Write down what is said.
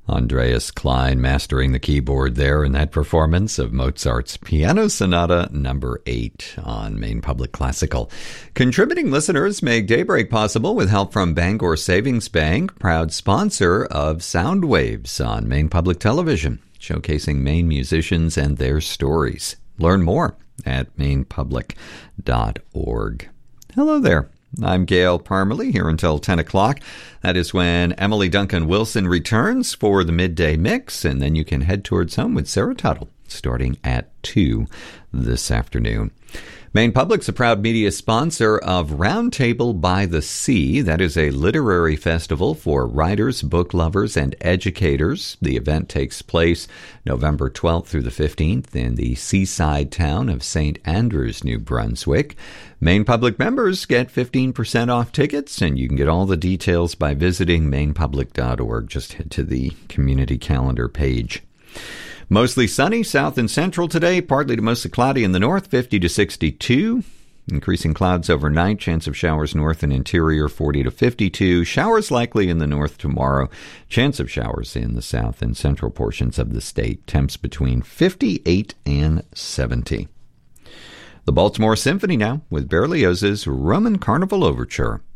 Andreas Klein mastering the keyboard there in that performance of Mozart's Piano Sonata No. 8 on Maine Public Classical. Contributing listeners make Daybreak possible with help from Bangor Savings Bank, proud sponsor of Sound Waves on Maine Public Television, showcasing Maine musicians and their stories. Learn more at mainepublic.org. Hello there. I'm Gail Parmalee here until 10 o'clock. That is when Emily Duncan Wilson returns for the midday mix, and then you can head towards home with Sarah Tuttle starting at 2 this afternoon. Maine Public's a proud media sponsor of Roundtable by the Sea. That is a literary festival for writers, book lovers, and educators. The event takes place November 12th through the 15th in the seaside town of St. Andrews, New Brunswick. Maine Public members get 15% off tickets, and you can get all the details by visiting mainepublic.org. Just head to the community calendar page. Mostly sunny south and central today, partly to mostly cloudy in the north, 50 to 62. Increasing clouds overnight, chance of showers north and interior, 40 to 52. Showers likely in the north tomorrow. Chance of showers in the south and central portions of the state. Temps between 58 and 70. The Baltimore Symphony now with Berlioz's Roman Carnival Overture.